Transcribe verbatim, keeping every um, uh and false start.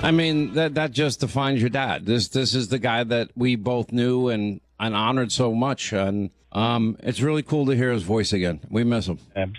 I mean, that that just defines your dad. This this is the guy that we both knew and, and honored so much. And um, it's really cool to hear his voice again. We miss him.